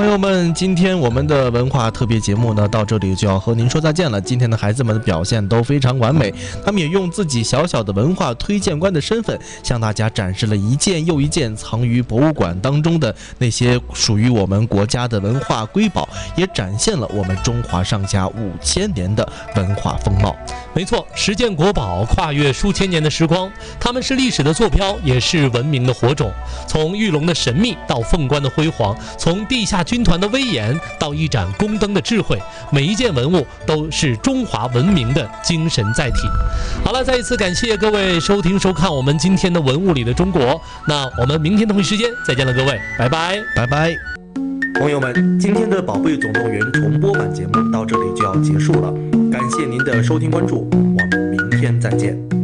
友们，今天我们的文化特别节目呢，到这里就要和您说再见了。今天的孩子们的表现都非常完美，他们也用自己小小的文化推荐官的身份，向大家展示了一件又一件藏于博物馆当中的那些属于我们国家的文化瑰宝，也展现了我们中华上下5000年的文化风貌。 没错，十件国宝跨越数千年的时光，他们是历史的坐标，也是文明的火种。从玉龙的神秘到凤冠的辉煌，从地下军团的威严到一盏宫灯的智慧，每一件文物都是中华文明的精神载体。好了，再一次感谢各位收听收看我们今天的文物里的中国，那我们明天同一时间再见了，各位，拜拜， 拜拜。朋友们，今天的宝贝总动员重播版节目到这里就要结束了，感谢您的收听关注，我们明天再见。